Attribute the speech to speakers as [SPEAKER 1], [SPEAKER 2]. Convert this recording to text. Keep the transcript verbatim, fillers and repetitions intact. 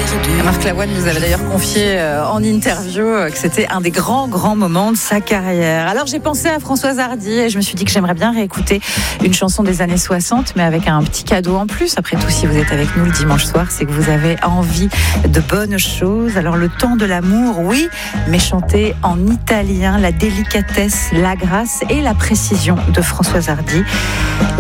[SPEAKER 1] perdu.
[SPEAKER 2] Marc Lavoine nous avait d'ailleurs confié euh, en interview euh, que c'était un des grands, grands moments de sa carrière. Alors j'ai pensé à Françoise Hardy et je me suis dit que j'aimerais bien réécouter une chanson des années soixante, mais avec un petit cadeau en plus. Après tout, si vous êtes avec nous le dimanche soir, c'est que vous avez envie de bonnes choses. Alors le temps de l'amour, oui, mais chanté en italien, la délicatesse, la grâce et la précision de Françoise Hardy.